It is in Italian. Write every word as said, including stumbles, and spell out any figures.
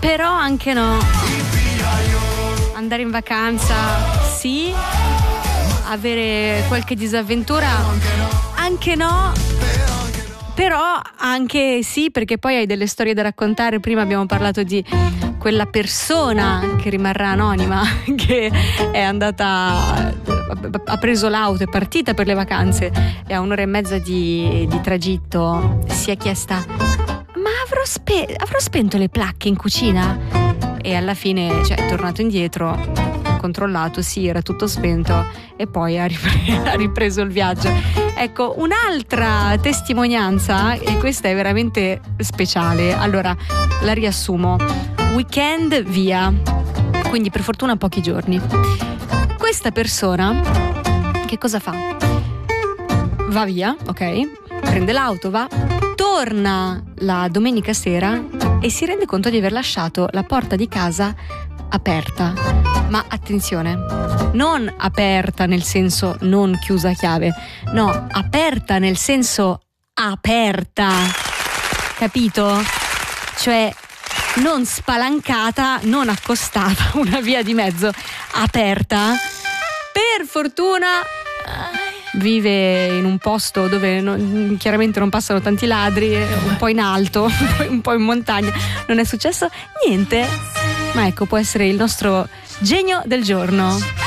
però anche no. Andare in vacanza, sì. Avere qualche disavventura, anche no. Però anche sì, perché poi hai delle storie da raccontare. Prima abbiamo parlato di quella persona che rimarrà anonima, che è andata, ha preso l'auto, è partita per le vacanze e a un'ora e mezza di, di tragitto si è chiesta: ma avrò, spe- avrò spento le placche in cucina? E alla fine, cioè, è tornato indietro, ha controllato, sì, era tutto spento, e poi ha, ripre- ha ripreso il viaggio. Ecco, un'altra testimonianza, e questa è veramente speciale. Allora, la riassumo. Weekend via, quindi per fortuna pochi giorni. Questa persona che cosa fa? Va via, ok? Prende l'auto, va, torna la domenica sera e si rende conto di aver lasciato la porta di casa aperta. Ma attenzione, non aperta nel senso non chiusa a chiave, no, aperta nel senso aperta, capito? Cioè non spalancata, non accostata, una via di mezzo, aperta. Per fortuna vive in un posto dove non, chiaramente non passano tanti ladri, un po' in alto, un po' in montagna, non è successo niente. Ma ecco, può essere il nostro genio del giorno.